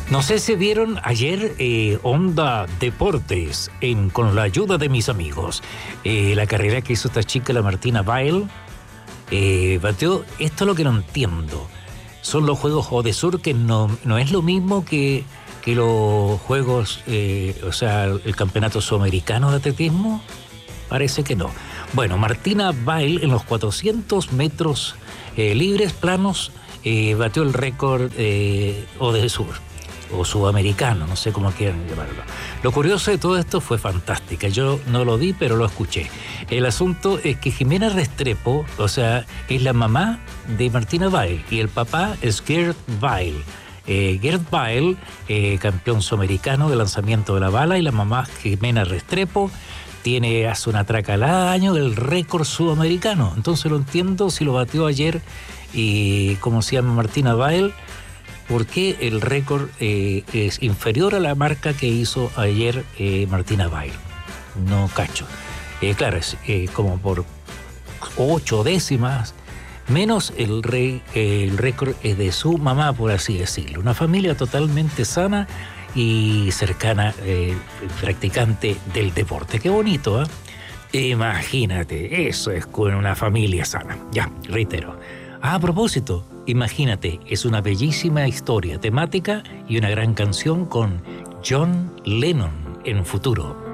No sé si vieron ayer Onda Deportes con la ayuda de mis amigos. La carrera que hizo esta chica, la Martina Weil, bateó. Esto es lo que no entiendo. Son los Juegos Odesur, que no es lo mismo que los Juegos, o sea, el Campeonato Sudamericano de Atletismo. Parece que no. Bueno, Martina Weil en los 400 metros libres planos bateó el récord Odesur. O sudamericano, no sé cómo quieran llamarlo. Lo curioso de todo esto fue fantástica. Yo no lo vi, pero lo escuché. El asunto es que Jimena Restrepo, o sea, es la mamá de Martina Weil y el papá es Gerd Weil. Gerd Weil, campeón sudamericano de lanzamiento de la bala, y la mamá Jimena Restrepo hace una traca al año el récord sudamericano. Entonces lo entiendo si lo batió ayer y ¿cómo se llama? Martina Weil. ¿Por qué el récord es inferior a la marca que hizo ayer Martina Weil? No cacho. Claro, es como por 8 décimas menos el récord es de su mamá, por así decirlo. Una familia totalmente sana y cercana, practicante del deporte. Qué bonito, ¿eh? Imagínate, eso es con una familia sana. Ya, reitero. A propósito, imagínate, es una bellísima historia temática y una gran canción con John Lennon en futuro.